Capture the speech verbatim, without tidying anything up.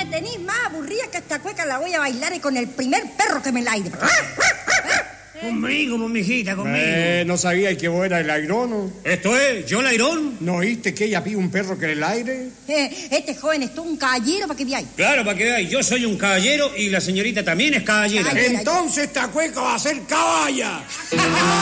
tenéis más aburrida que esta cueca la voy a bailar y con el primer perro que me la aire. Conmigo, pues, mijita, conmigo. Eh, no sabía que vos eras el airono. Esto es, ¿yo el airón? ¿No oíste que ella pide un perro que le el aire? Eh, este joven es todo un caballero para que veáis. Claro, para que veáis, yo soy un caballero y la señorita también es caballera. Ay, Entonces esta cueca va a ser caballa.